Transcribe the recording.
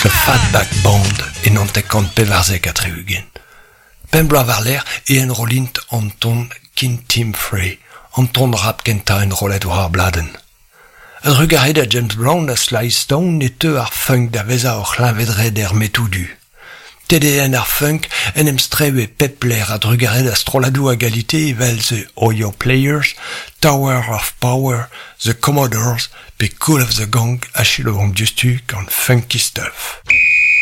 le Fatback Band in an tekant pevarzek atreugen. Ben bra varler e en rolint an ton kin Tim Frey, an ton rap genta en rolet war bladen. Ad rugaret a James Brown a Sly Stone e teu ar funk da veza or c'hlavedred er metoudu. TDN ar funk en em streve pepler ad rugaret a stroladou a galite evel The Oyo Players, Tower of Power, The Commodores, pe Cool of the Gang a chilo an diustu kan funky stuff.